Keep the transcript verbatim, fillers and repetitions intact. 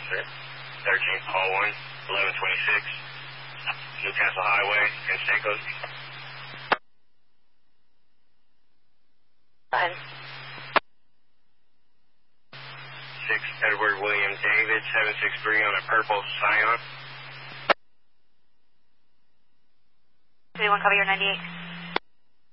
sir. thirteen, Hall one, eleven twenty-six, Newcastle Highway, and Senkos. Fine. six, Edward William David, seven six three on a purple Scion. three one, cover your ninety-eight.